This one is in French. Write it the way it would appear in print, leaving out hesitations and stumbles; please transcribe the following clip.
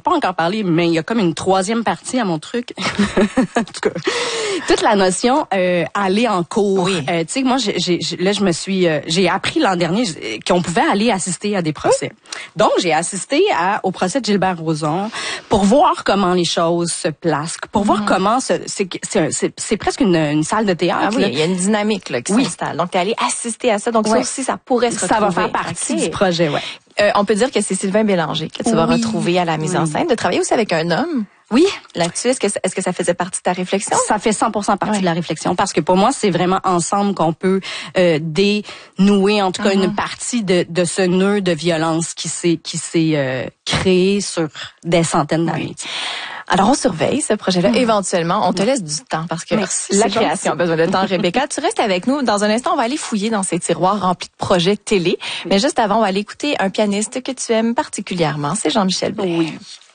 pas encore parlé, mais il y a comme une troisième partie à mon truc. En tout cas, toute la notion aller en cours. Oui. Tu sais, moi, j'ai appris l'an dernier qu'on pouvait aller assister à des procès. Donc, j'ai assisté au procès de Gilbert Rozon pour voir comment les choses se placent, pour voir comment c'est presque une salle de théâtre. Ah oui, là. il y a une dynamique là, qui s'installe. Donc, tu es allé assister à ça. Donc, ça aussi, ça pourrait se retrouver. Ça va faire partie du projet, ouais. On peut dire que c'est Sylvain Bélanger que tu vas retrouver à la mise en scène, de travailler aussi avec un homme. Oui. Là-dessus, est-ce que ça faisait partie de ta réflexion? Ça fait 100% partie de la réflexion parce que pour moi, c'est vraiment ensemble qu'on peut dénouer en tout cas une partie de ce nœud de violence qui s'est créé sur des centaines d'années. Alors, on surveille ce projet-là. Éventuellement, on te laisse du temps parce que la création a besoin de temps. Rebecca, tu restes avec nous. Dans un instant, on va aller fouiller dans ces tiroirs remplis de projets télé. Mais juste avant, on va aller écouter un pianiste que tu aimes particulièrement. C'est Jean-Michel Blais. Oui.